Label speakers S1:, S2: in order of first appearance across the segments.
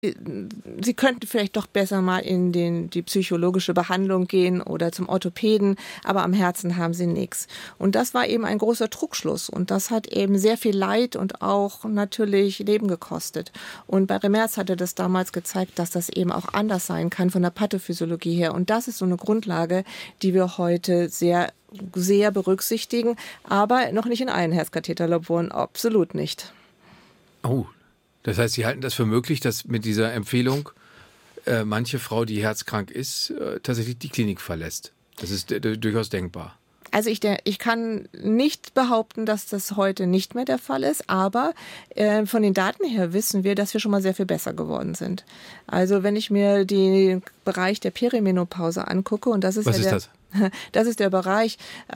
S1: Sie könnten vielleicht doch besser mal in die psychologische Behandlung gehen oder zum Orthopäden, aber am Herzen haben sie nichts. Und das war eben ein großer Trugschluss und das hat eben sehr viel Leid und auch natürlich Leben gekostet. Und bei Remerz hatte das damals gezeigt, dass das eben auch anders sein kann von der Pathophysiologie her. Und das ist so eine Grundlage, die wir heute sehr, sehr berücksichtigen, aber noch nicht in allen Herzkatheterlaboren, absolut nicht.
S2: Oh, das heißt, Sie halten das für möglich, dass mit dieser Empfehlung manche Frau, die herzkrank ist, tatsächlich die Klinik verlässt. Das ist durchaus denkbar.
S1: Also ich kann nicht behaupten, dass das heute nicht mehr der Fall ist, aber von den Daten her wissen wir, dass wir schon mal sehr viel besser geworden sind. Also wenn ich mir den Bereich der Perimenopause angucke, und das ist
S2: das?
S1: Das ist der Bereich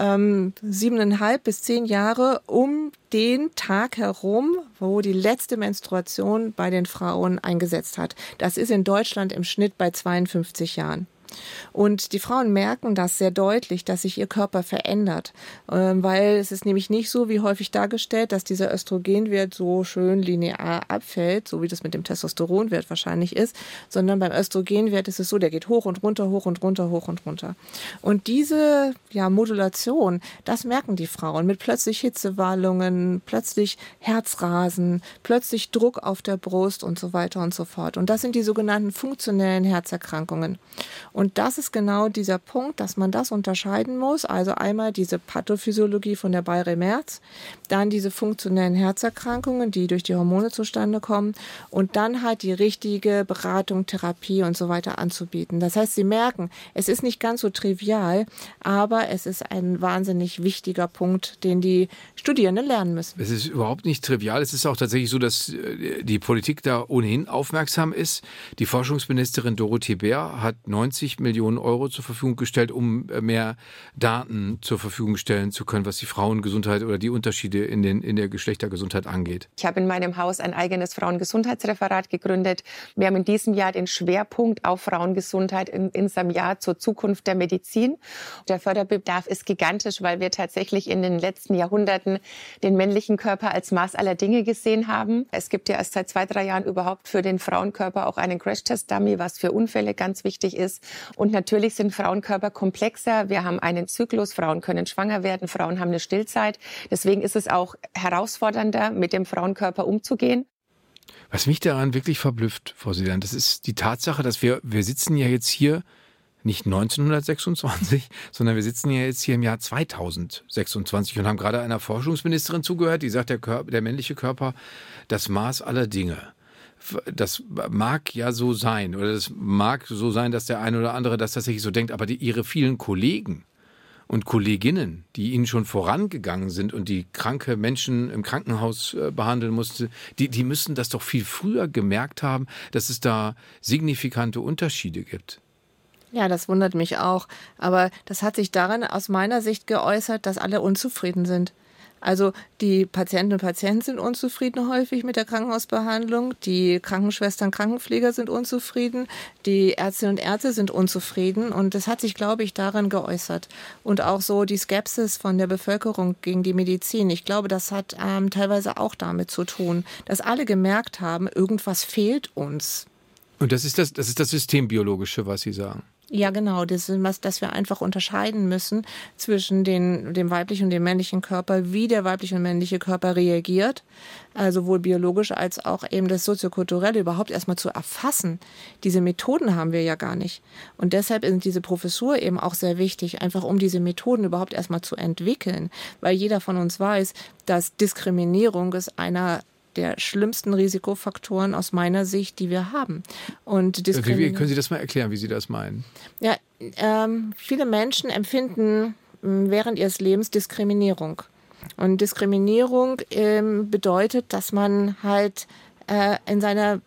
S1: 7,5 bis 10 Jahre um den Tag herum, wo die letzte Menstruation bei den Frauen eingesetzt hat. Das ist in Deutschland im Schnitt bei 52 Jahren. Und die Frauen merken das sehr deutlich, dass sich ihr Körper verändert, weil es ist nämlich nicht so wie häufig dargestellt, dass dieser Östrogenwert so schön linear abfällt, so wie das mit dem Testosteronwert wahrscheinlich ist, sondern beim Östrogenwert ist es so, der geht hoch und runter, hoch und runter, hoch und runter. Und diese Modulation, das merken die Frauen mit plötzlich Hitzewallungen, plötzlich Herzrasen, plötzlich Druck auf der Brust und so weiter und so fort. Und das sind die sogenannten funktionellen Herzerkrankungen. Und das ist genau dieser Punkt, dass man das unterscheiden muss. Also einmal diese Pathophysiologie von der Bay-Remerz, dann diese funktionellen Herzerkrankungen, die durch die Hormone zustande kommen und dann halt die richtige Beratung, Therapie und so weiter anzubieten. Das heißt, Sie merken, es ist nicht ganz so trivial, aber es ist ein wahnsinnig wichtiger Punkt, den die Studierenden lernen müssen.
S2: Es ist überhaupt nicht trivial. Es ist auch tatsächlich so, dass die Politik da ohnehin aufmerksam ist. Die Forschungsministerin Dorothee Bär hat 90 Millionen Euro zur Verfügung gestellt, um mehr Daten zur Verfügung stellen zu können, was die Frauengesundheit oder die Unterschiede in der Geschlechtergesundheit angeht.
S3: Ich habe in meinem Haus ein eigenes Frauengesundheitsreferat gegründet. Wir haben in diesem Jahr den Schwerpunkt auf Frauengesundheit in unserem Jahr zur Zukunft der Medizin. Der Förderbedarf ist gigantisch, weil wir tatsächlich in den letzten Jahrhunderten den männlichen Körper als Maß aller Dinge gesehen haben. Es gibt ja erst seit 2-3 Jahren überhaupt für den Frauenkörper auch einen Crash-Test-Dummy, was für Unfälle ganz wichtig ist. Und natürlich sind Frauenkörper komplexer. Wir haben einen Zyklus, Frauen können schwanger werden, Frauen haben eine Stillzeit. Deswegen ist es auch herausfordernder, mit dem Frauenkörper umzugehen.
S2: Was mich daran wirklich verblüfft, Frau Seeland, das ist die Tatsache, dass wir sitzen ja jetzt hier nicht 1926, sondern wir sitzen ja jetzt hier im Jahr 2026 und haben gerade einer Forschungsministerin zugehört, die sagt, der männliche Körper, das Maß aller Dinge. Das mag ja so sein oder das mag so sein, dass der eine oder andere das tatsächlich so denkt, aber ihre vielen Kollegen und Kolleginnen, die ihnen schon vorangegangen sind und die kranke Menschen im Krankenhaus behandeln mussten, die müssen das doch viel früher gemerkt haben, dass es da signifikante Unterschiede gibt.
S1: Ja, das wundert mich auch. Aber das hat sich darin aus meiner Sicht geäußert, dass alle unzufrieden sind. Also die Patientinnen und Patienten sind unzufrieden häufig mit der Krankenhausbehandlung, die Krankenschwestern, Krankenpfleger sind unzufrieden, die Ärztinnen und Ärzte sind unzufrieden und das hat sich, glaube ich, darin geäußert. Und auch so die Skepsis von der Bevölkerung gegen die Medizin. Ich glaube, das hat teilweise auch damit zu tun, dass alle gemerkt haben, irgendwas fehlt uns.
S2: Und das ist das Systembiologische, was Sie sagen.
S1: Ja, genau. Das ist was, dass wir einfach unterscheiden müssen zwischen dem weiblichen und dem männlichen Körper, wie der weibliche und männliche Körper reagiert, also sowohl biologisch als auch eben das Soziokulturelle überhaupt erstmal zu erfassen. Diese Methoden haben wir ja gar nicht. Und deshalb ist diese Professur eben auch sehr wichtig, einfach um diese Methoden überhaupt erstmal zu entwickeln, weil jeder von uns weiß, dass Diskriminierung ist einer der schlimmsten Risikofaktoren aus meiner Sicht, die wir haben. Und
S2: können Sie das mal erklären, wie Sie das meinen?
S1: Ja, viele Menschen empfinden während ihres Lebens Diskriminierung. Und Diskriminierung bedeutet, dass man halt in seiner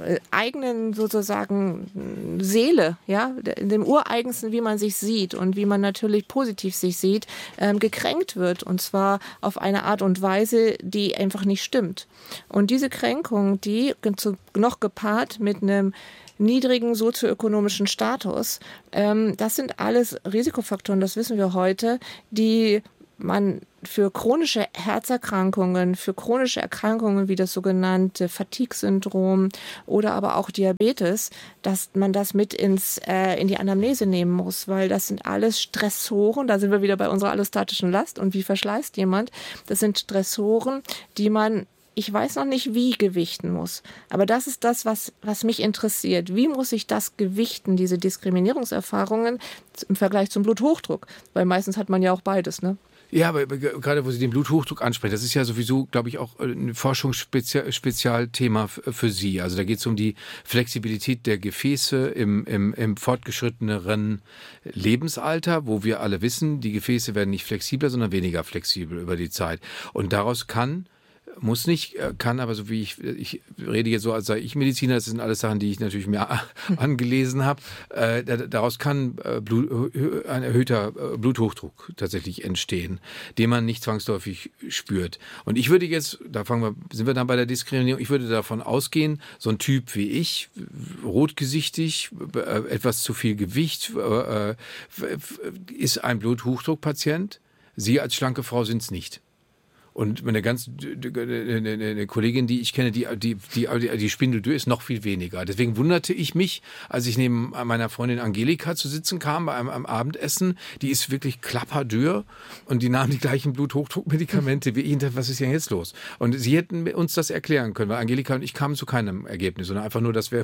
S1: eigenen sozusagen Seele, ja, in dem Ureigensten, wie man sich sieht und wie man natürlich positiv sich sieht, gekränkt wird und zwar auf eine Art und Weise, die einfach nicht stimmt. Und diese Kränkung, die noch gepaart mit einem niedrigen sozioökonomischen Status, das sind alles Risikofaktoren, das wissen wir heute, die man für chronische Herzerkrankungen, für chronische Erkrankungen wie das sogenannte Fatigue-Syndrom oder aber auch Diabetes, dass man das mit in die Anamnese nehmen muss, weil das sind alles Stressoren, da sind wir wieder bei unserer allostatischen Last und wie verschleißt jemand. Das sind Stressoren, die man, ich weiß noch nicht, wie gewichten muss. Aber das ist das, was mich interessiert. Wie muss ich das gewichten, diese Diskriminierungserfahrungen im Vergleich zum Bluthochdruck? Weil meistens hat man ja auch beides, ne?
S2: Ja, aber gerade wo Sie den Bluthochdruck ansprechen, das ist ja sowieso, glaube ich, auch ein Forschungsspezialthema für Sie. Also da geht es um die Flexibilität der Gefäße im fortgeschritteneren Lebensalter, wo wir alle wissen, die Gefäße werden nicht flexibler, sondern weniger flexibel über die Zeit. Und daraus kann aber so wie ich rede jetzt so, als sei ich Mediziner, das sind alles Sachen, die ich natürlich mir angelesen habe, daraus kann ein erhöhter Bluthochdruck tatsächlich entstehen, den man nicht zwangsläufig spürt. Und ich würde jetzt, sind wir dann bei der Diskriminierung, ich würde davon ausgehen, so ein Typ wie ich, rotgesichtig, etwas zu viel Gewicht, ist ein Bluthochdruckpatient. Sie als schlanke Frau sind es nicht. Und eine Kollegin, die ich kenne, die Spindeldür ist noch viel weniger. Deswegen wunderte ich mich, als ich neben meiner Freundin Angelika zu sitzen kam bei einem Abendessen. Die ist wirklich klapperdürr und die nahm die gleichen Bluthochdruckmedikamente wie ich. Was ist denn jetzt los? Und sie hätten uns das erklären können, weil Angelika und ich kamen zu keinem Ergebnis, sondern einfach nur, dass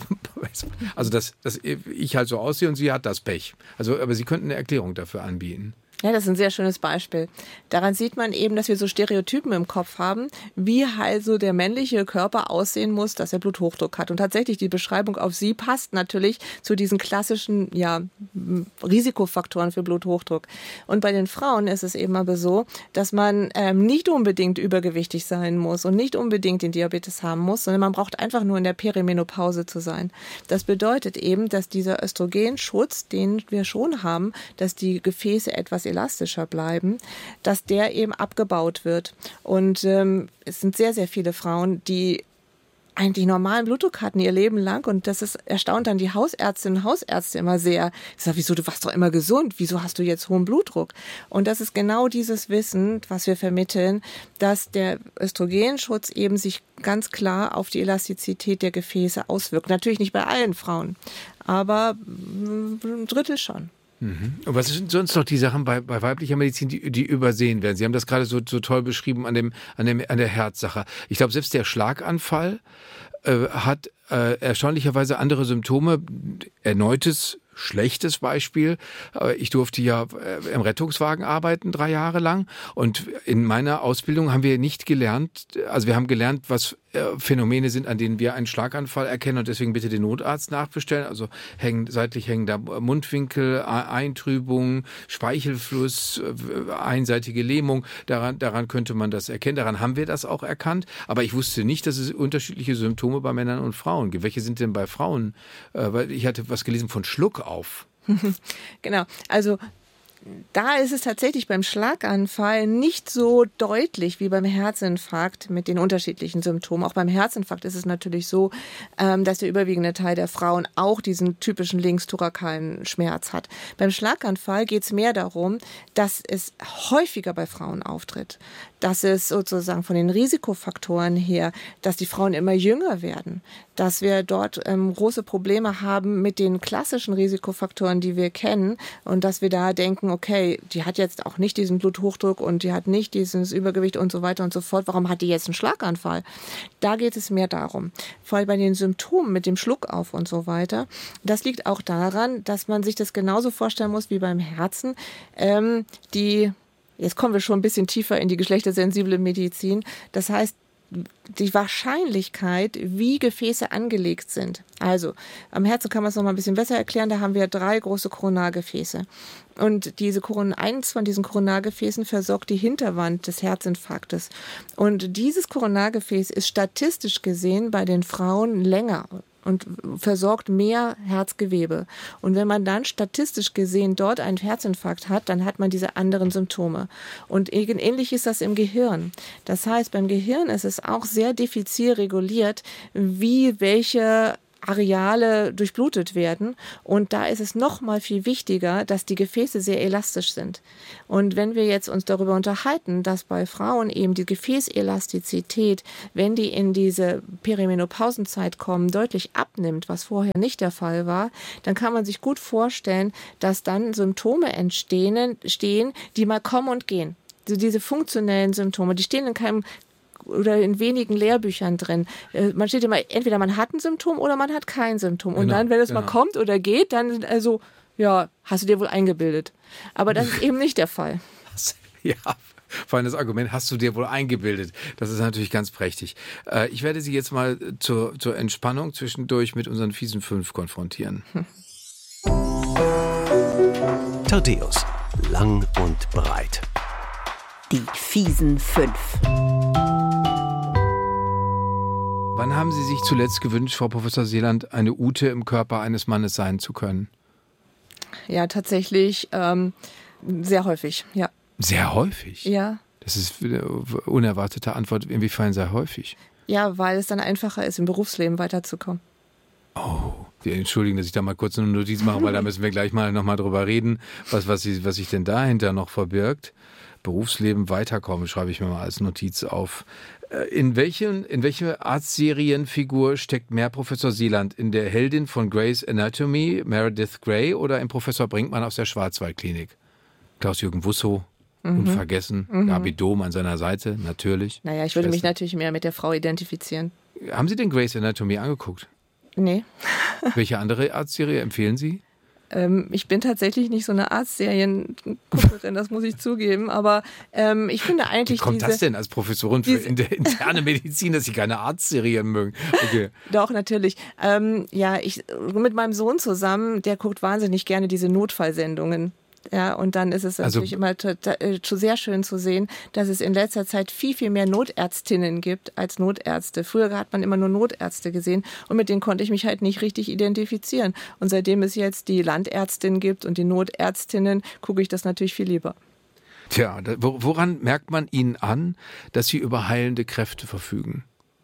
S2: ich halt so aussehe und sie hat das Pech. Also, aber sie könnten eine Erklärung dafür anbieten.
S1: Ja, das ist ein sehr schönes Beispiel. Daran sieht man eben, dass wir so Stereotypen im Kopf haben, wie also der männliche Körper aussehen muss, dass er Bluthochdruck hat. Und tatsächlich, die Beschreibung auf Sie passt natürlich zu diesen klassischen Risikofaktoren für Bluthochdruck. Und bei den Frauen ist es eben aber so, dass man nicht unbedingt übergewichtig sein muss und nicht unbedingt den Diabetes haben muss, sondern man braucht einfach nur in der Perimenopause zu sein. Das bedeutet eben, dass dieser Östrogenschutz, den wir schon haben, dass die Gefäße etwas elastischer bleiben, dass der eben abgebaut wird. Und es sind sehr, sehr viele Frauen, die eigentlich normalen Blutdruck hatten ihr Leben lang und das ist erstaunt dann die Hausärztinnen und Hausärzte immer sehr. Ich sage, wieso, du warst doch immer gesund, wieso hast du jetzt hohen Blutdruck? Und das ist genau dieses Wissen, was wir vermitteln, dass der Östrogenschutz eben sich ganz klar auf die Elastizität der Gefäße auswirkt. Natürlich nicht bei allen Frauen, aber ein Drittel schon.
S2: Und was sind sonst noch die Sachen bei weiblicher Medizin, die übersehen werden? Sie haben das gerade so toll beschrieben an der Herzsache. Ich glaube, selbst der Schlaganfall hat erstaunlicherweise andere Symptome. Erneutes schlechtes Beispiel. Ich durfte ja im Rettungswagen arbeiten 3 Jahre lang und in meiner Ausbildung haben wir nicht gelernt, also wir haben gelernt, was Phänomene sind, an denen wir einen Schlaganfall erkennen und deswegen bitte den Notarzt nachbestellen, also seitlich hängender Mundwinkel, Eintrübung, Speichelfluss, einseitige Lähmung, daran könnte man das erkennen, daran haben wir das auch erkannt, aber ich wusste nicht, dass es unterschiedliche Symptome bei Männern und Frauen gibt. Welche sind denn bei Frauen? Weil ich hatte was gelesen von Schluckauf.
S1: Genau, also da ist es tatsächlich beim Schlaganfall nicht so deutlich wie beim Herzinfarkt mit den unterschiedlichen Symptomen. Auch beim Herzinfarkt ist es natürlich so, dass der überwiegende Teil der Frauen auch diesen typischen linkstorakalen Schmerz hat. Beim Schlaganfall geht es mehr darum, dass es häufiger bei Frauen auftritt. Dass es sozusagen von den Risikofaktoren her, dass die Frauen immer jünger werden, dass wir dort große Probleme haben mit den klassischen Risikofaktoren, die wir kennen und dass wir da denken, okay, die hat jetzt auch nicht diesen Bluthochdruck und die hat nicht dieses Übergewicht und so weiter und so fort. Warum hat die jetzt einen Schlaganfall? Da geht es mehr darum. Vor allem bei den Symptomen mit dem Schluckauf und so weiter. Das liegt auch daran, dass man sich das genauso vorstellen muss wie beim Herzen. Jetzt kommen wir schon ein bisschen tiefer in die geschlechtersensible Medizin. Das heißt, die Wahrscheinlichkeit, wie Gefäße angelegt sind. Also am Herzen kann man es noch mal ein bisschen besser erklären. Da haben wir 3 große Koronargefäße. Und eins von diesen Koronargefäßen versorgt die Hinterwand des Herzinfarktes. Und dieses Koronargefäß ist statistisch gesehen bei den Frauen länger und versorgt mehr Herzgewebe. Und wenn man dann statistisch gesehen dort einen Herzinfarkt hat, dann hat man diese anderen Symptome. Und ähnlich ist das im Gehirn. Das heißt, beim Gehirn ist es auch sehr diffizil reguliert, wie welche Areale durchblutet werden. Und da ist es noch mal viel wichtiger, dass die Gefäße sehr elastisch sind. Und wenn wir jetzt uns darüber unterhalten, dass bei Frauen eben die Gefäßelastizität, wenn die in diese Perimenopausenzeit kommen, deutlich abnimmt, was vorher nicht der Fall war, dann kann man sich gut vorstellen, dass dann Symptome entstehen, die mal kommen und gehen. Also diese funktionellen Symptome, die stehen in keinem oder in wenigen Lehrbüchern drin. Man steht immer, entweder man hat ein Symptom oder man hat kein Symptom. Und dann, wenn es mal kommt oder geht, dann also, ja, hast du dir wohl eingebildet. Aber das ist eben nicht der Fall.
S2: Ja, vor allem das Argument, hast du dir wohl eingebildet. Das ist natürlich ganz prächtig. Ich werde Sie jetzt mal zur Entspannung zwischendurch mit unseren fiesen 5 konfrontieren.
S4: Thaddäus, lang und breit.
S5: Die fiesen 5.
S2: Wann haben Sie sich zuletzt gewünscht, Frau Professor Seeland, eine Ute im Körper eines Mannes sein zu können?
S1: Ja, tatsächlich sehr häufig, ja.
S2: Sehr häufig?
S1: Ja.
S2: Das ist eine unerwartete Antwort. Inwiefern sehr häufig?
S1: Ja, weil es dann einfacher ist, im Berufsleben weiterzukommen.
S2: Oh, entschuldigen, dass ich da mal kurz eine Notiz mache, weil da müssen wir gleich mal nochmal drüber reden, was sich denn dahinter noch verbirgt. Berufsleben weiterkommen, schreibe ich mir mal als Notiz auf. In welche Arztserienfigur steckt mehr Professor Seeland? In der Heldin von Grey's Anatomy, Meredith Grey, oder in Professor Brinkmann aus der Schwarzwaldklinik? Klaus-Jürgen Wussow, unvergessen, Gabi Dom an seiner Seite, natürlich.
S1: Naja, ich würde mich natürlich mehr mit der Frau identifizieren.
S2: Haben Sie denn Grey's Anatomy angeguckt?
S1: Nee.
S2: Welche andere Arztserie empfehlen Sie?
S1: Ich bin tatsächlich nicht so eine Arztserienguckerin, das muss ich zugeben, aber ich finde eigentlich
S2: Wie kommt das denn als Professorin für interne Medizin, dass Sie keine Arztserien mögen? Okay.
S1: Doch, natürlich. Mit meinem Sohn zusammen, der guckt wahnsinnig gerne diese Notfallsendungen. Ja, und dann ist es natürlich immer sehr schön zu sehen, dass es in letzter Zeit viel, viel mehr Notärztinnen gibt als Notärzte. Früher hat man immer nur Notärzte gesehen und mit denen konnte ich mich halt nicht richtig identifizieren. Und seitdem es jetzt die Landärztin gibt und die Notärztinnen, gucke ich das natürlich viel lieber.
S2: Tja, woran merkt man Ihnen an, dass Sie über heilende Kräfte verfügen?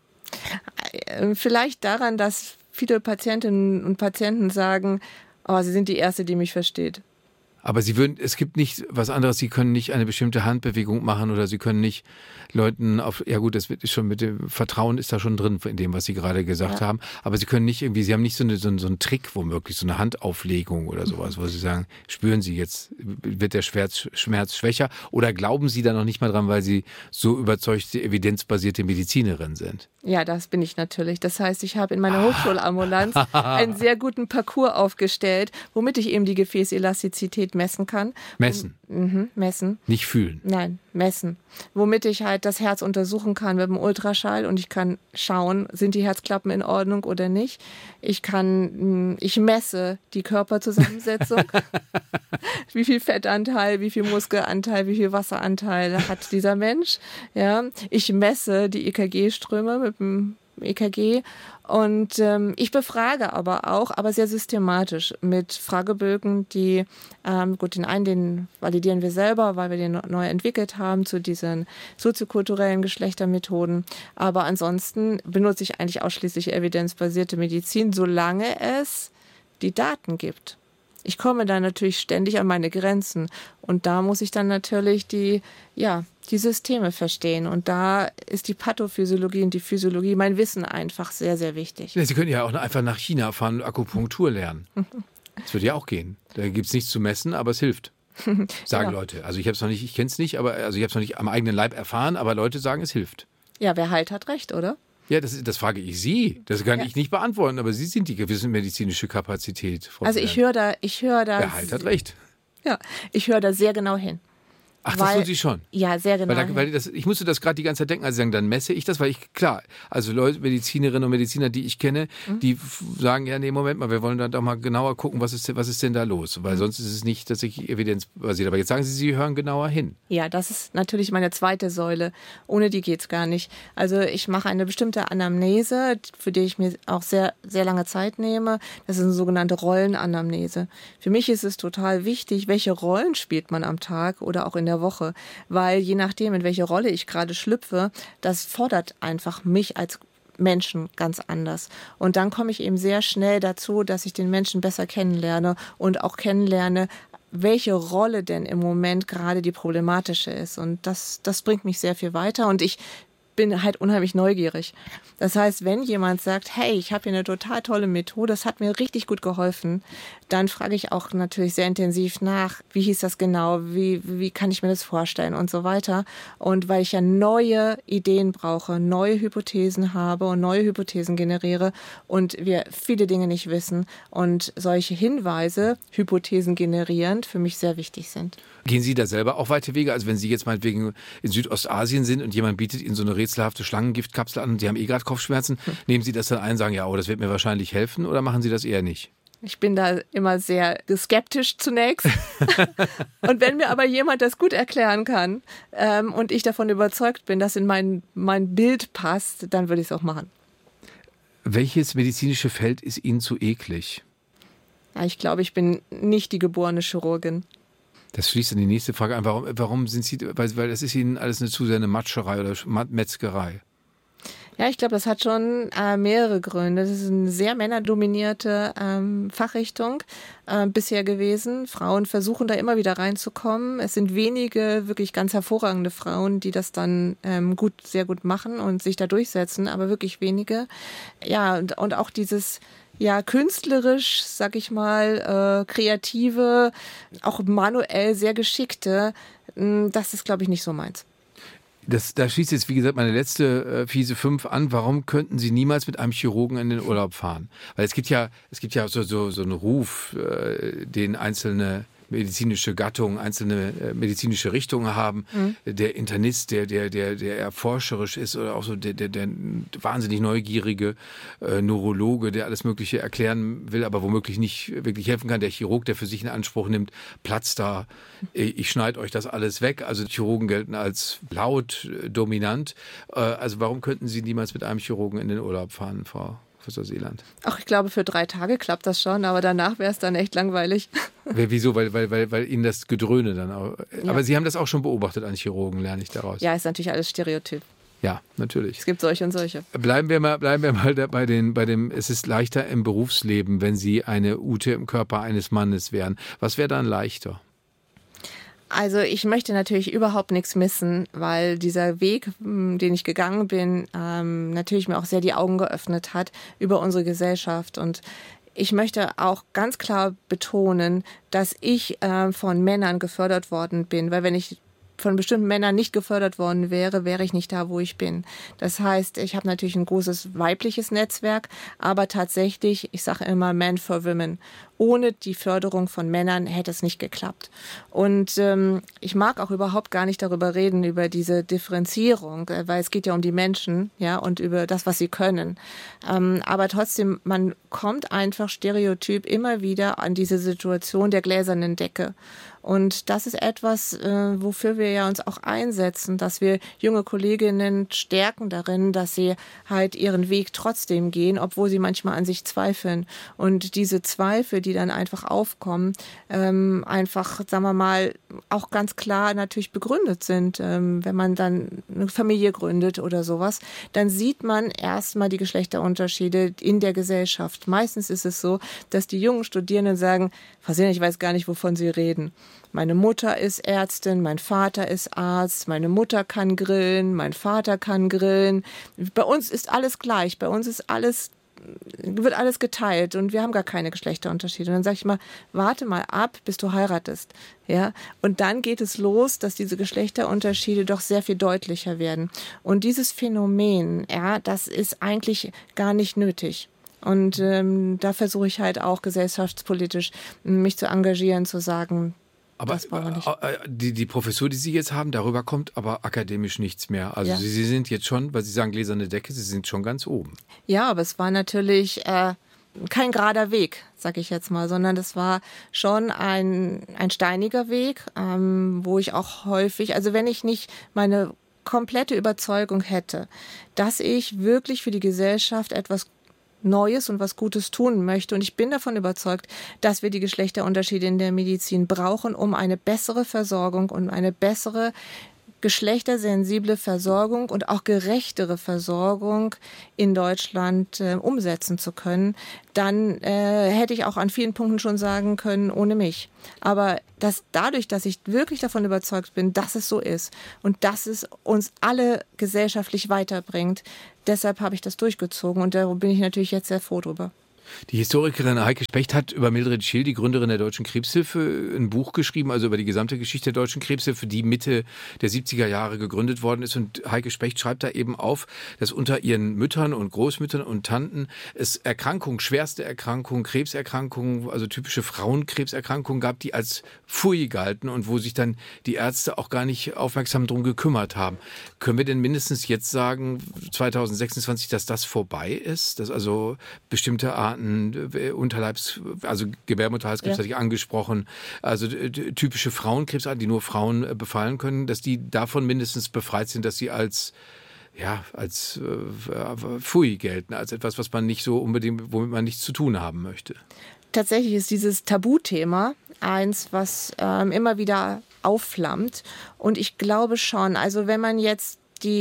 S1: Vielleicht daran, dass viele Patientinnen und Patienten sagen, oh, Sie sind die Erste, die mich versteht.
S2: Aber es gibt nicht was anderes, Sie können nicht eine bestimmte Handbewegung machen oder Sie können nicht Leuten das wird schon mit dem Vertrauen ist da schon drin in dem, was Sie gerade gesagt haben. Aber Sie können nicht irgendwie, Sie haben nicht so einen Trick womöglich, so eine Handauflegung oder sowas, wo Sie sagen, spüren Sie jetzt, wird der Schmerz schwächer oder glauben Sie da noch nicht mal dran, weil Sie so überzeugte, evidenzbasierte Medizinerin sind?
S1: Ja, das bin ich natürlich. Das heißt, ich habe in meiner Hochschulambulanz einen sehr guten Parcours aufgestellt, womit ich eben die Gefäßelastizität messen kann.
S2: Messen?
S1: Messen.
S2: Nicht fühlen?
S1: Nein, messen. Womit ich halt das Herz untersuchen kann mit dem Ultraschall und ich kann schauen, sind die Herzklappen in Ordnung oder nicht. Ich messe die Körperzusammensetzung. Wie viel Fettanteil, wie viel Muskelanteil, wie viel Wasseranteil hat dieser Mensch. Ja, ich messe die EKG-Ströme mit dem EKG und ich befrage aber sehr systematisch mit Fragebögen, die, den einen, den validieren wir selber, weil wir den neu entwickelt haben zu diesen soziokulturellen Geschlechtermethoden, aber ansonsten benutze ich eigentlich ausschließlich evidenzbasierte Medizin, solange es die Daten gibt. Ich komme da natürlich ständig an meine Grenzen und da muss ich dann natürlich die Systeme verstehen und da ist die Pathophysiologie und die Physiologie, mein Wissen einfach sehr, sehr wichtig.
S2: Ja, Sie können ja auch einfach nach China fahren und Akupunktur lernen. Das würde ja auch gehen. Da gibt es nichts zu messen, aber es hilft. Sagen Leute. Also ich kenne es nicht, aber ich habe es noch nicht am eigenen Leib erfahren, aber Leute sagen, es hilft.
S1: Ja, wer heilt, hat recht, oder?
S2: Ja, das frage ich Sie. Das kann ich nicht beantworten, aber Sie sind die gewisse medizinische Kapazität. Frau
S1: also ich höre da.
S2: Wer heilt, hat recht.
S1: Ja, ich höre da sehr genau hin.
S2: Ach, das tun Sie schon?
S1: Ja, sehr genau.
S2: Ich musste das gerade die ganze Zeit denken, als Sie sagen, dann messe ich das, weil also Leute, Medizinerinnen und Mediziner, die ich kenne, die sagen, ja, nee, Moment mal, wir wollen dann doch mal genauer gucken, was ist denn da los? Weil sonst ist es nicht tatsächlich evidenzbasiert. Aber jetzt sagen Sie hören genauer hin. Ja,
S1: das ist natürlich meine zweite Säule. Ohne die geht's gar nicht. Also ich mache eine bestimmte Anamnese, für die ich mir auch sehr, sehr lange Zeit nehme. Das ist eine sogenannte Rollenanamnese. Für mich ist es total wichtig, welche Rollen spielt man am Tag oder auch in der Woche, weil je nachdem, in welche Rolle ich gerade schlüpfe, das fordert einfach mich als Menschen ganz anders. Und dann komme ich eben sehr schnell dazu, dass ich den Menschen besser kennenlerne und auch kennenlerne, welche Rolle denn im Moment gerade die problematische ist. Und das bringt mich sehr viel weiter und ich bin halt unheimlich neugierig. Das heißt, wenn jemand sagt, hey, ich habe hier eine total tolle Methode, das hat mir richtig gut geholfen, dann frage ich auch natürlich sehr intensiv nach, wie hieß das genau, wie kann ich mir das vorstellen und so weiter. Und weil ich ja neue Ideen brauche, neue Hypothesen habe und neue Hypothesen generiere und wir viele Dinge nicht wissen und solche Hinweise, Hypothesen generierend, für mich sehr wichtig sind.
S2: Gehen Sie da selber auch weite Wege? Also wenn Sie jetzt meinetwegen in Südostasien sind und jemand bietet Ihnen so eine rätselhafte Schlangengiftkapsel an und Sie haben gerade Kopfschmerzen, nehmen Sie das dann ein und sagen, ja, das wird mir wahrscheinlich helfen, oder machen Sie das eher nicht?
S1: Ich bin da immer sehr skeptisch zunächst. Und wenn mir aber jemand das gut erklären kann und ich davon überzeugt bin, dass in mein Bild passt, dann würde ich es auch machen.
S2: Welches medizinische Feld ist Ihnen zu eklig?
S1: Ja, ich glaube, ich bin nicht die geborene Chirurgin.
S2: Das schließt dann die nächste Frage an. Warum sind Sie, weil das ist Ihnen alles zu sehr eine Matscherei oder Metzgerei?
S1: Ja, ich glaube, das hat schon mehrere Gründe. Das ist eine sehr männerdominierte Fachrichtung bisher gewesen. Frauen versuchen da immer wieder reinzukommen. Es sind wenige wirklich ganz hervorragende Frauen, die das dann sehr gut machen und sich da durchsetzen, aber wirklich wenige. Ja, und auch dieses künstlerisch, sag ich mal, kreative, auch manuell sehr geschickte, das ist, glaube ich, nicht so meins.
S2: Da schließt jetzt, wie gesagt, meine letzte fiese 5 an. Warum könnten Sie niemals mit einem Chirurgen in den Urlaub fahren? Weil es gibt ja so einen Ruf, den einzelne medizinische Gattungen, einzelne medizinische Richtungen haben. Der Internist, der erforscherisch ist oder auch so der wahnsinnig neugierige Neurologe, der alles Mögliche erklären will, aber womöglich nicht wirklich helfen kann. Der Chirurg, der für sich in Anspruch nimmt, Platz da, ich schneide euch das alles weg. Also Chirurgen gelten als laut, dominant. Also warum könnten Sie niemals mit einem Chirurgen in den Urlaub fahren, Frau Professor Seeland?
S1: Ach, ich glaube, für 3 Tage klappt das schon, aber danach wäre es dann echt langweilig.
S2: Wieso? Weil Ihnen das Gedröhne dann auch...
S1: Ja.
S2: Aber Sie haben das auch schon beobachtet an Chirurgen, lerne ich daraus.
S1: Ja, ist natürlich alles Stereotyp.
S2: Ja, natürlich.
S1: Es gibt solche und solche.
S2: Bleiben wir mal bei dem, es ist leichter im Berufsleben, wenn Sie eine Ute im Körper eines Mannes wären. Was wäre dann leichter?
S1: Also ich möchte natürlich überhaupt nichts missen, weil dieser Weg, den ich gegangen bin, natürlich mir auch sehr die Augen geöffnet hat über unsere Gesellschaft. Und ich möchte auch ganz klar betonen, dass ich von Männern gefördert worden bin, weil wenn ich von bestimmten Männern nicht gefördert worden wäre, wäre ich nicht da, wo ich bin. Das heißt, ich habe natürlich ein großes weibliches Netzwerk, aber tatsächlich, ich sage immer Man for Women. Ohne die Förderung von Männern hätte es nicht geklappt. Und ich mag auch überhaupt gar nicht darüber reden, über diese Differenzierung, weil es geht ja um die Menschen, ja, und über das, was sie können. Aber trotzdem, man kommt einfach stereotyp immer wieder an diese Situation der gläsernen Decke. Und das ist etwas, wofür wir ja uns auch einsetzen, dass wir junge Kolleginnen stärken darin, dass sie halt ihren Weg trotzdem gehen, obwohl sie manchmal an sich zweifeln. Und diese Zweifel, die dann einfach aufkommen, einfach, sagen wir mal, auch ganz klar natürlich begründet sind. Wenn man dann eine Familie gründet oder sowas, dann sieht man erstmal die Geschlechterunterschiede in der Gesellschaft. Meistens ist es so, dass die jungen Studierenden sagen, Frau Seeland, ich weiß gar nicht, wovon Sie reden. Meine Mutter ist Ärztin, mein Vater ist Arzt, meine Mutter kann grillen, mein Vater kann grillen. Bei uns ist alles gleich, bei uns ist wird alles geteilt und wir haben gar keine Geschlechterunterschiede. Und dann sage ich mal, warte mal ab, bis du heiratest. Ja? Und dann geht es los, dass diese Geschlechterunterschiede doch sehr viel deutlicher werden. Und dieses Phänomen, ja, das ist eigentlich gar nicht nötig. Und da versuche ich halt auch gesellschaftspolitisch mich zu engagieren, zu sagen,
S2: aber die Professur, die Sie jetzt haben, darüber kommt aber akademisch nichts mehr. Also ja. Sie sind jetzt schon, weil Sie sagen gläserne Decke, Sie sind schon ganz oben.
S1: Ja, aber es war natürlich kein gerader Weg, sag ich jetzt mal, sondern das war schon ein steiniger Weg, wo ich auch häufig, also wenn ich nicht meine komplette Überzeugung hätte, dass ich wirklich für die Gesellschaft etwas Neues und was Gutes tun möchte. Und ich bin davon überzeugt, dass wir die Geschlechterunterschiede in der Medizin brauchen, um eine bessere Versorgung und eine bessere geschlechtersensible Versorgung und auch gerechtere Versorgung in Deutschland umsetzen zu können, dann hätte ich auch an vielen Punkten schon sagen können, ohne mich. Aber dadurch, dass ich wirklich davon überzeugt bin, dass es so ist und dass es uns alle gesellschaftlich weiterbringt, deshalb habe ich das durchgezogen und da bin ich natürlich jetzt sehr froh drüber.
S2: Die Historikerin Heike Specht hat über Mildred Schill, die Gründerin der Deutschen Krebshilfe, ein Buch geschrieben, also über die gesamte Geschichte der Deutschen Krebshilfe, die Mitte der 70er Jahre gegründet worden ist. Und Heike Specht schreibt da eben auf, dass unter ihren Müttern und Großmüttern und Tanten es Erkrankungen, schwerste Erkrankungen, Krebserkrankungen, also typische Frauenkrebserkrankungen gab, die als Pfui galten und wo sich dann die Ärzte auch gar nicht aufmerksam drum gekümmert haben. Können wir denn mindestens jetzt sagen, 2026, dass das vorbei ist? Dass also bestimmte Arten also Gebärmutterhalskrebs hatte ich angesprochen, also typische Frauenkrebsarten, die nur Frauen befallen können, dass die davon mindestens befreit sind, dass sie als Pfui gelten, als etwas, was man nicht so unbedingt, womit man nichts zu tun haben möchte.
S1: Tatsächlich ist dieses Tabuthema eins, was immer wieder aufflammt. Und ich glaube schon, also wenn man jetzt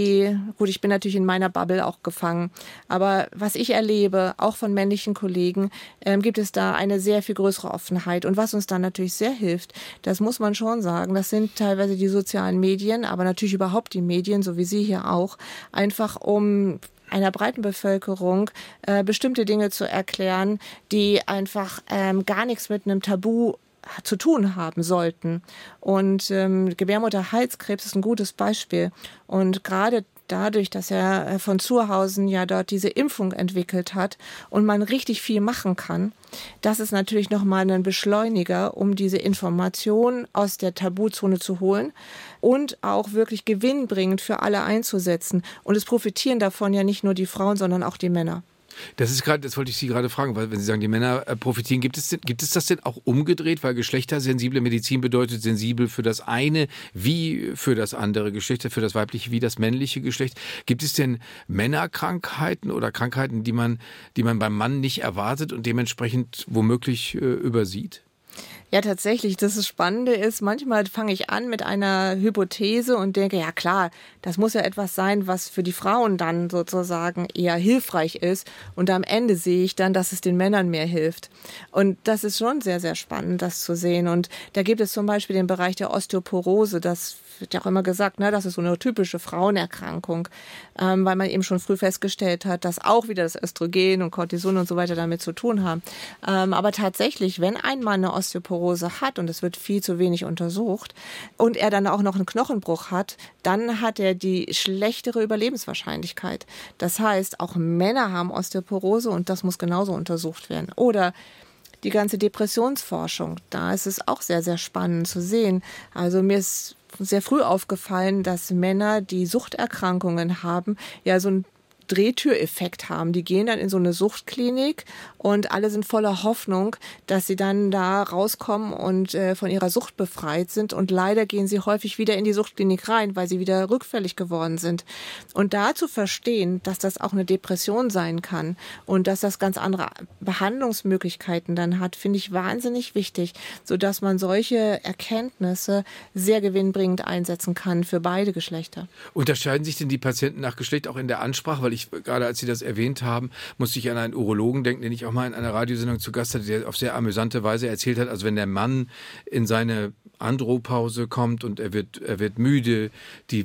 S1: ich bin natürlich in meiner Bubble auch gefangen, aber was ich erlebe, auch von männlichen Kollegen, gibt es da eine sehr viel größere Offenheit. Und was uns dann natürlich sehr hilft, das muss man schon sagen, das sind teilweise die sozialen Medien, aber natürlich überhaupt die Medien, so wie Sie hier auch, einfach um einer breiten Bevölkerung bestimmte Dinge zu erklären, die einfach gar nichts mit einem Tabu zu tun haben sollten. Und Gebärmutterhalskrebs ist ein gutes Beispiel. Und gerade dadurch, dass Herr von Zurhausen ja dort diese Impfung entwickelt hat und man richtig viel machen kann, das ist natürlich nochmal ein Beschleuniger, um diese Information aus der Tabuzone zu holen und auch wirklich gewinnbringend für alle einzusetzen. Und es profitieren davon ja nicht nur die Frauen, sondern auch die Männer.
S2: Das wollte ich Sie gerade fragen, weil wenn Sie sagen, die Männer profitieren, gibt es das denn auch umgedreht? Weil geschlechtersensible Medizin bedeutet sensibel für das eine wie für das andere Geschlecht, für das weibliche wie das männliche Geschlecht. Gibt es denn Männerkrankheiten oder Krankheiten, die man beim Mann nicht erwartet und dementsprechend womöglich übersieht?
S1: Ja, tatsächlich. Das Spannende ist, manchmal fange ich an mit einer Hypothese und denke, ja klar, das muss ja etwas sein, was für die Frauen dann sozusagen eher hilfreich ist. Und am Ende sehe ich dann, dass es den Männern mehr hilft. Und das ist schon sehr, sehr spannend, das zu sehen. Und da gibt es zum Beispiel den Bereich der Osteoporose. Das wird ja auch immer gesagt, das ist so eine typische Frauenerkrankung, weil man eben schon früh festgestellt hat, dass auch wieder das Östrogen und Cortison und so weiter damit zu tun haben. Aber tatsächlich, wenn ein Mann eine Osteoporose hat und es wird viel zu wenig untersucht und er dann auch noch einen Knochenbruch hat, dann hat er die schlechtere Überlebenswahrscheinlichkeit. Das heißt, auch Männer haben Osteoporose und das muss genauso untersucht werden. Oder die ganze Depressionsforschung, da ist es auch sehr, sehr spannend zu sehen. Also mir ist sehr früh aufgefallen, dass Männer, die Suchterkrankungen haben, ja so ein Drehtüreffekt haben. Die gehen dann in so eine Suchtklinik und alle sind voller Hoffnung, dass sie dann da rauskommen und von ihrer Sucht befreit sind. Und leider gehen sie häufig wieder in die Suchtklinik rein, weil sie wieder rückfällig geworden sind. Und da zu verstehen, dass das auch eine Depression sein kann und dass das ganz andere Behandlungsmöglichkeiten dann hat, finde ich wahnsinnig wichtig, sodass man solche Erkenntnisse sehr gewinnbringend einsetzen kann für beide Geschlechter.
S2: Unterscheiden sich denn die Patienten nach Geschlecht auch in der Ansprache? Weil gerade als Sie das erwähnt haben, musste ich an einen Urologen denken, den ich auch mal in einer Radiosendung zu Gast hatte, der auf sehr amüsante Weise erzählt hat, also wenn der Mann in seine Andropause kommt und er wird müde, die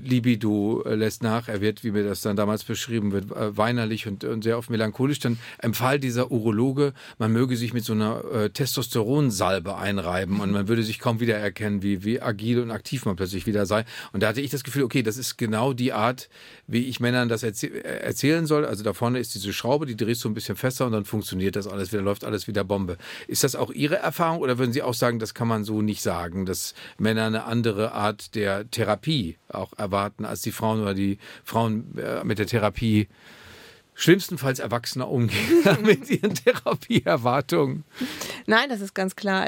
S2: Libido lässt nach, er wird, wie mir das dann damals beschrieben wird, weinerlich und sehr oft melancholisch, dann empfahl dieser Urologe, man möge sich mit so einer Testosteronsalbe einreiben und man würde sich kaum wiedererkennen, wie agil und aktiv man plötzlich wieder sei. Und da hatte ich das Gefühl, okay, das ist genau die Art, wie ich Männern das erzählen soll. Also da vorne ist diese Schraube, die drehst du ein bisschen fester und dann funktioniert das alles wieder, läuft alles wieder Bombe. Ist das auch Ihre Erfahrung oder würden Sie auch sagen, das kann man so nicht sagen, dass Männer eine andere Art der Therapie auch erwarten als die Frauen oder die Frauen mit der Therapie schlimmstenfalls erwachsener umgehen mit ihren Therapieerwartungen?
S1: Nein, das ist ganz klar. Also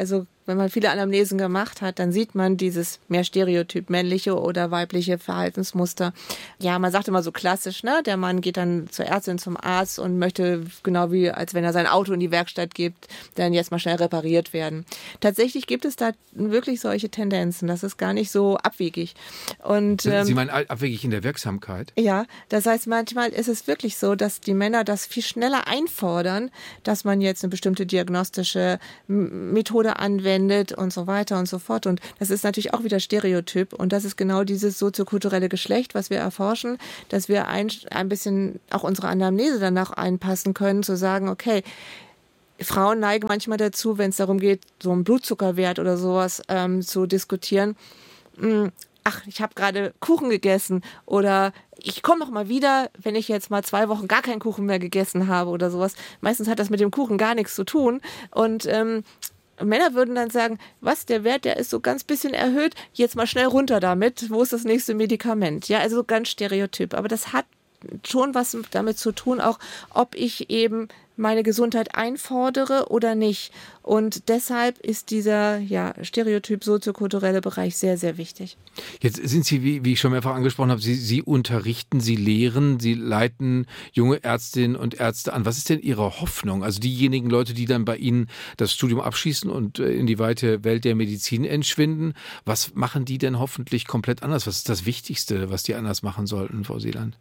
S1: wenn man viele Anamnesen gemacht hat, dann sieht man dieses mehr stereotyp männliche oder weibliche Verhaltensmuster. Ja, man sagt immer so klassisch, ne? Der Mann geht dann zur Ärztin, zum Arzt und möchte, genau wie als wenn er sein Auto in die Werkstatt gibt, dann jetzt mal schnell repariert werden. Tatsächlich gibt es da wirklich solche Tendenzen. Das ist gar nicht so abwegig. Und,
S2: Sie meinen abwegig in der Wirksamkeit?
S1: Ja, das heißt, manchmal ist es wirklich so, dass die Männer das viel schneller einfordern, dass man jetzt eine bestimmte diagnostische Methode anwendet und so weiter und so fort. Und das ist natürlich auch wieder Stereotyp. Und das ist genau dieses soziokulturelle Geschlecht, was wir erforschen, dass wir ein bisschen auch unsere Anamnese danach einpassen können, zu sagen, okay, Frauen neigen manchmal dazu, wenn es darum geht, so einen Blutzuckerwert oder sowas zu diskutieren. Ach, ich habe gerade Kuchen gegessen oder ich komme noch mal wieder, wenn ich jetzt mal 2 Wochen gar keinen Kuchen mehr gegessen habe oder sowas. Meistens hat das mit dem Kuchen gar nichts zu tun. Und Männer würden dann sagen, was, der Wert, der ist so ganz bisschen erhöht, jetzt mal schnell runter damit, wo ist das nächste Medikament? Ja, also ganz stereotyp. Aber das hat schon was damit zu tun, auch ob ich eben meine Gesundheit einfordere oder nicht. Und deshalb ist dieser Stereotyp soziokulturelle Bereich sehr, sehr wichtig.
S2: Jetzt sind Sie, wie ich schon mehrfach angesprochen habe, Sie unterrichten, Sie lehren, Sie leiten junge Ärztinnen und Ärzte an. Was ist denn Ihre Hoffnung? Also diejenigen Leute, die dann bei Ihnen das Studium abschließen und in die weite Welt der Medizin entschwinden, was machen die denn hoffentlich komplett anders? Was ist das Wichtigste, was die anders machen sollten, Frau Seeland?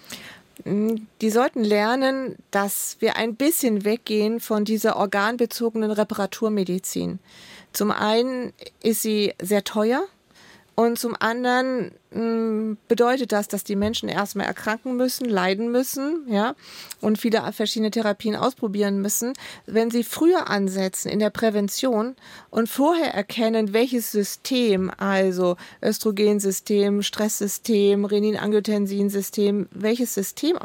S1: Die sollten lernen, dass wir ein bisschen weggehen von dieser organbezogenen Reparaturmedizin. Zum einen ist sie sehr teuer und zum anderen bedeutet das, dass die Menschen erstmal erkranken müssen, leiden müssen, ja, und viele verschiedene Therapien ausprobieren müssen. Wenn sie früher ansetzen in der Prävention und vorher erkennen, welches System, also Östrogensystem, Stresssystem, Renin-Angiotensin-System, welches System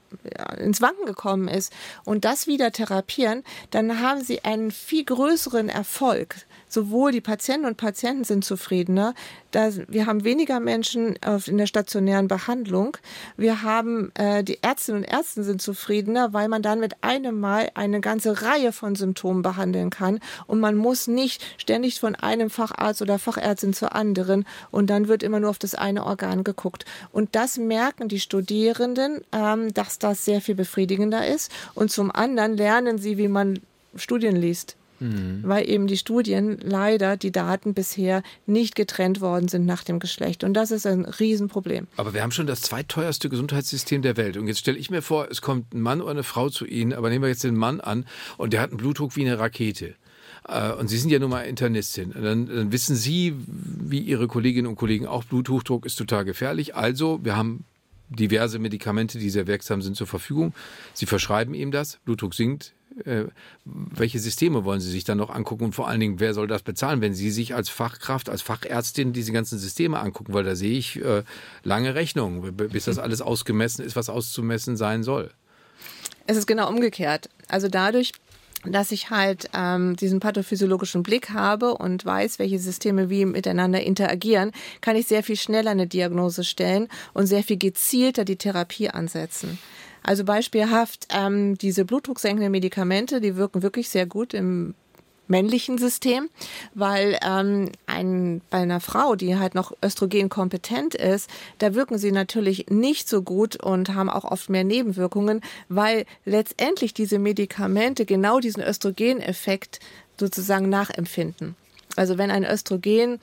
S1: ins Wanken gekommen ist und das wieder therapieren, dann haben sie einen viel größeren Erfolg. Sowohl die Patienten und Patienten sind zufriedener. Wir haben weniger Menschen in der stationären Behandlung. Wir haben die Ärztinnen und Ärzte sind zufriedener, weil man dann mit einem Mal eine ganze Reihe von Symptomen behandeln kann. Und man muss nicht ständig von einem Facharzt oder Fachärztin zur anderen und dann wird immer nur auf das eine Organ geguckt. Und das merken die Studierenden, dass das sehr viel befriedigender ist. Und zum anderen lernen sie, wie man Studien liest. Weil eben die Studien leider, die Daten bisher nicht getrennt worden sind nach dem Geschlecht. Und das ist ein Riesenproblem.
S2: Aber wir haben schon das zweiteuerste Gesundheitssystem der Welt. Und jetzt stelle ich mir vor, es kommt ein Mann oder eine Frau zu Ihnen, aber nehmen wir jetzt den Mann an und der hat einen Blutdruck wie eine Rakete. Und Sie sind ja nun mal Internistin. Und dann wissen Sie, wie Ihre Kolleginnen und Kollegen auch, Bluthochdruck ist total gefährlich. Also, wir haben diverse Medikamente, die sehr wirksam sind, zur Verfügung. Sie verschreiben ihm das, Blutdruck sinkt. Welche Systeme wollen Sie sich dann noch angucken und vor allen Dingen, wer soll das bezahlen, wenn Sie sich als Fachkraft, als Fachärztin diese ganzen Systeme angucken, weil da sehe ich lange Rechnungen, bis das alles ausgemessen ist, was auszumessen sein soll.
S1: Es ist genau umgekehrt. Also dadurch, dass ich halt diesen pathophysiologischen Blick habe und weiß, welche Systeme wie miteinander interagieren, kann ich sehr viel schneller eine Diagnose stellen und sehr viel gezielter die Therapie ansetzen. Also beispielhaft diese blutdrucksenkenden Medikamente, die wirken wirklich sehr gut im männlichen System, weil bei einer Frau, die halt noch östrogenkompetent ist, da wirken sie natürlich nicht so gut und haben auch oft mehr Nebenwirkungen, weil letztendlich diese Medikamente genau diesen Östrogeneffekt sozusagen nachempfinden. Also wenn ein Östrogen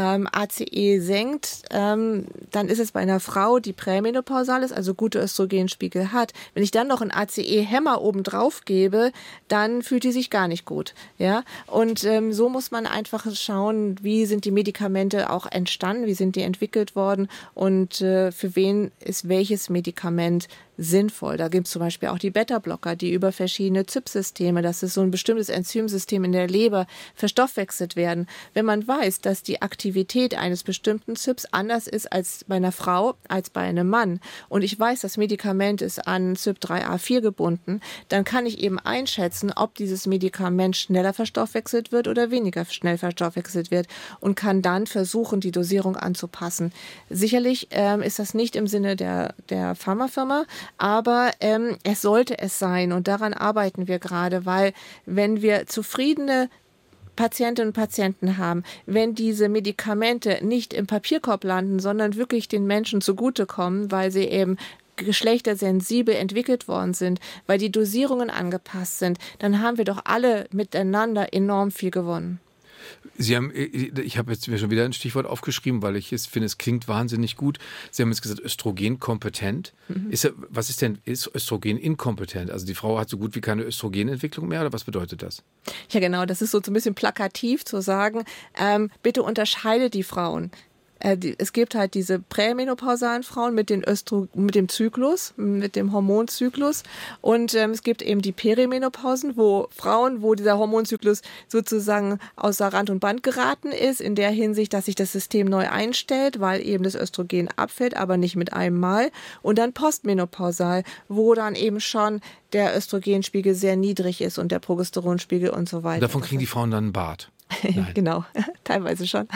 S1: ACE senkt, dann ist es bei einer Frau, die prämenopausal ist, also gute Östrogenspiegel hat. Wenn ich dann noch einen ACE-Hämmer oben drauf gebe, dann fühlt die sich gar nicht gut. Ja? Und so muss man einfach schauen, wie sind die Medikamente auch entstanden, wie sind die entwickelt worden und für wen ist welches Medikament sinnvoll. Da gibt es zum Beispiel auch die Beta-Blocker, die über verschiedene ZYP-Systeme, das ist so ein bestimmtes Enzymsystem in der Leber, verstoffwechselt werden. Wenn man weiß, dass die Aktivität eines bestimmten ZYPs anders ist als bei einer Frau, als bei einem Mann und ich weiß, das Medikament ist an CYP3A4 gebunden, dann kann ich eben einschätzen, ob dieses Medikament schneller verstoffwechselt wird oder weniger schnell verstoffwechselt wird und kann dann versuchen, die Dosierung anzupassen. Sicherlich ist das nicht im Sinne der Pharmafirma, aber es sollte es sein und daran arbeiten wir gerade, weil wenn wir zufriedene Patientinnen und Patienten haben, wenn diese Medikamente nicht im Papierkorb landen, sondern wirklich den Menschen zugutekommen, weil sie eben geschlechtersensibel entwickelt worden sind, weil die Dosierungen angepasst sind, dann haben wir doch alle miteinander enorm viel gewonnen.
S2: Ich habe jetzt mir schon wieder ein Stichwort aufgeschrieben, weil ich finde, es klingt wahnsinnig gut. Sie haben jetzt gesagt, östrogenkompetent. Was ist denn Östrogen inkompetent? Also die Frau hat so gut wie keine Östrogenentwicklung mehr, oder was bedeutet das?
S1: Ja genau, das ist so ein bisschen plakativ zu sagen, bitte unterscheidet die Frauen. Es gibt halt diese prämenopausalen Frauen mit dem Zyklus, mit dem Hormonzyklus, und es gibt eben die Perimenopausen, wo dieser Hormonzyklus sozusagen außer Rand und Band geraten ist, in der Hinsicht, dass sich das System neu einstellt, weil eben das Östrogen abfällt, aber nicht mit einem Mal, und dann postmenopausal, wo dann eben schon der Östrogenspiegel sehr niedrig ist und der Progesteronspiegel und so weiter.
S2: Und davon kriegen die Frauen dann einen Bart?
S1: Genau, teilweise schon.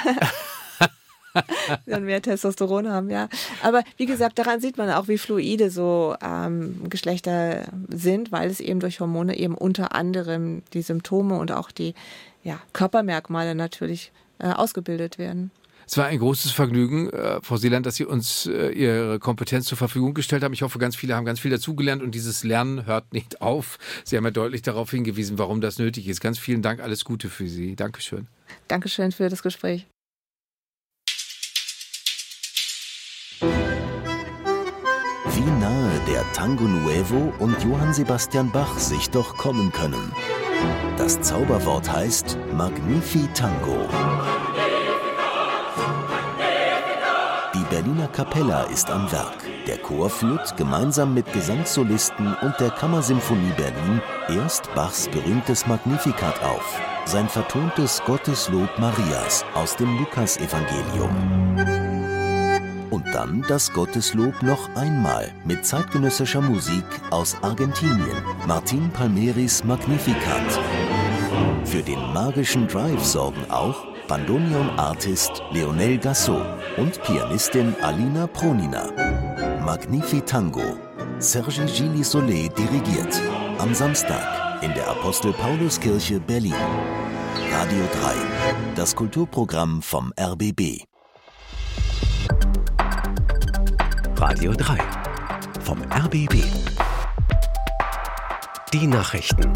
S1: Dann mehr Testosteron haben, ja. Aber wie gesagt, daran sieht man auch, wie fluide so Geschlechter sind, weil es eben durch Hormone eben unter anderem die Symptome und auch die Körpermerkmale natürlich ausgebildet werden.
S2: Es war ein großes Vergnügen, Frau Seeland, dass Sie uns Ihre Kompetenz zur Verfügung gestellt haben. Ich hoffe, ganz viele haben ganz viel dazugelernt, und dieses Lernen hört nicht auf. Sie haben ja deutlich darauf hingewiesen, warum das nötig ist. Ganz vielen Dank, alles Gute für Sie. Dankeschön.
S1: Dankeschön für das Gespräch.
S4: Wie nahe der Tango Nuevo und Johann Sebastian Bach sich doch kommen können. Das Zauberwort heißt Magnifitango. Die Berliner Capella ist am Werk. Der Chor führt gemeinsam mit Gesangssolisten und der Kammersymphonie Berlin erst Bachs berühmtes Magnificat auf, sein vertontes Gotteslob Marias aus dem Lukasevangelium. Und dann das Gotteslob noch einmal mit zeitgenössischer Musik aus Argentinien, Martín Palmieris Magnificat. Für den magischen Drive sorgen auch Bandoneon-Artist Leonel Gassot und Pianistin Alina Pronina. Magnifitango. Sergi Gilly-Solé dirigiert. Am Samstag in der Apostel-Paulus-Kirche Berlin. Radio 3. Das Kulturprogramm vom RBB.
S6: Radio 3 vom RBB. Die Nachrichten.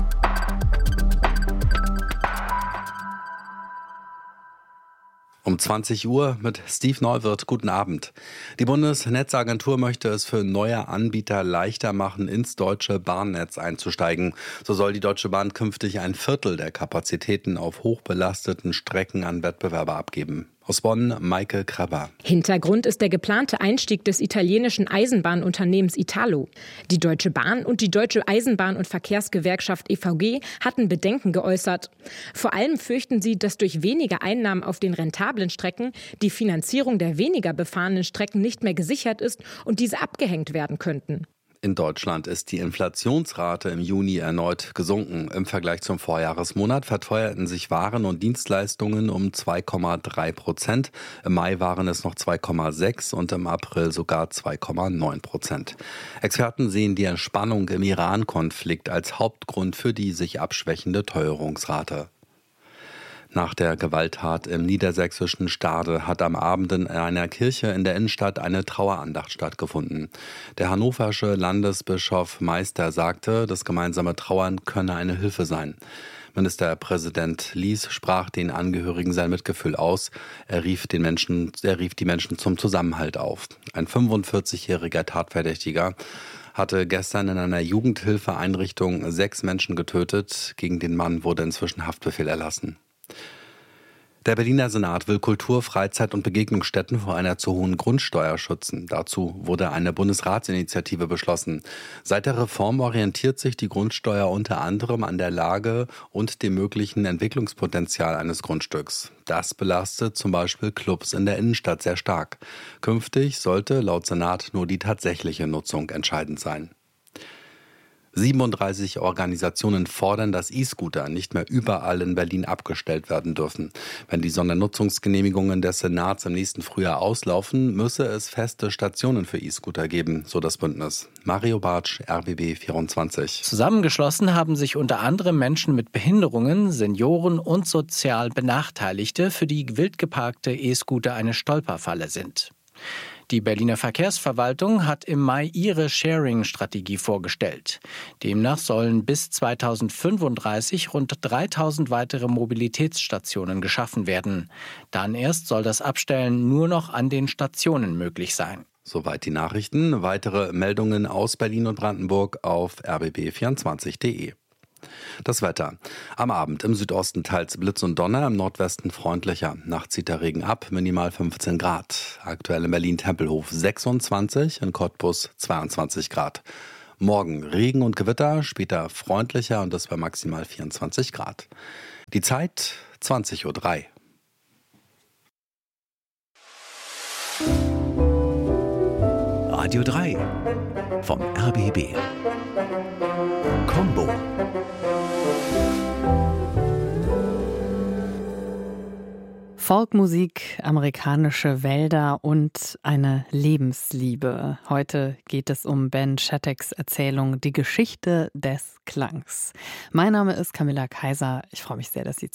S7: Um 20 Uhr mit Steve Neuwirth. Guten Abend. Die Bundesnetzagentur möchte es für neue Anbieter leichter machen, ins deutsche Bahnnetz einzusteigen. So soll die Deutsche Bahn künftig ein Viertel der Kapazitäten auf hochbelasteten Strecken an Wettbewerber abgeben. Aus Bonn, Maike Krabber.
S8: Hintergrund ist der geplante Einstieg des italienischen Eisenbahnunternehmens Italo. Die Deutsche Bahn und die Deutsche Eisenbahn- und Verkehrsgewerkschaft EVG hatten Bedenken geäußert. Vor allem fürchten sie, dass durch weniger Einnahmen auf den rentablen Strecken die Finanzierung der weniger befahrenen Strecken nicht mehr gesichert ist und diese abgehängt werden könnten.
S7: In Deutschland ist die Inflationsrate im Juni erneut gesunken. Im Vergleich zum Vorjahresmonat verteuerten sich Waren und Dienstleistungen um 2,3%. Im Mai waren es noch 2,6% und im April sogar 2,9%. Experten sehen die Entspannung im Iran-Konflikt als Hauptgrund für die sich abschwächende Teuerungsrate. Nach der Gewalttat im niedersächsischen Stade hat am Abend in einer Kirche in der Innenstadt eine Trauerandacht stattgefunden. Der hannoversche Landesbischof Meister sagte, das gemeinsame Trauern könne eine Hilfe sein. Ministerpräsident Lies sprach den Angehörigen sein Mitgefühl aus. Er rief die Menschen zum Zusammenhalt auf. Ein 45-jähriger Tatverdächtiger hatte gestern in einer Jugendhilfeeinrichtung 6 Menschen getötet. Gegen den Mann wurde inzwischen Haftbefehl erlassen. Der Berliner Senat will Kultur-, Freizeit- und Begegnungsstätten vor einer zu hohen Grundsteuer schützen. Dazu wurde eine Bundesratsinitiative beschlossen. Seit der Reform orientiert sich die Grundsteuer unter anderem an der Lage und dem möglichen Entwicklungspotenzial eines Grundstücks. Das belastet zum Beispiel Clubs in der Innenstadt sehr stark. Künftig sollte laut Senat nur die tatsächliche Nutzung entscheidend sein. 37 Organisationen fordern, dass E-Scooter nicht mehr überall in Berlin abgestellt werden dürfen. Wenn die Sondernutzungsgenehmigungen des Senats im nächsten Frühjahr auslaufen, müsse es feste Stationen für E-Scooter geben, so das Bündnis. Mario Bartsch, RBB 24.
S9: Zusammengeschlossen haben sich unter anderem Menschen mit Behinderungen, Senioren und sozial Benachteiligte, für die wild geparkte E-Scooter eine Stolperfalle sind. Die Berliner Verkehrsverwaltung hat im Mai ihre Sharing-Strategie vorgestellt. Demnach sollen bis 2035 rund 3000 weitere Mobilitätsstationen geschaffen werden. Dann erst soll das Abstellen nur noch an den Stationen möglich sein.
S7: Soweit die Nachrichten. Weitere Meldungen aus Berlin und Brandenburg auf rbb24.de. Das Wetter. Am Abend im Südosten teils Blitz und Donner, im Nordwesten freundlicher. Nachts zieht der Regen ab, minimal 15 Grad. Aktuell in Berlin-Tempelhof 26, in Cottbus 22 Grad. Morgen Regen und Gewitter, später freundlicher und das bei maximal 24 Grad. Die Zeit 20:03 Uhr.
S6: Radio 3 vom RBB. Combo.
S10: Folkmusik, amerikanische Wälder und eine Lebensliebe. Heute geht es um Ben Shattucks Erzählung Die Geschichte des Klangs. Mein Name ist Camilla Kaiser. Ich freue mich sehr, dass Sie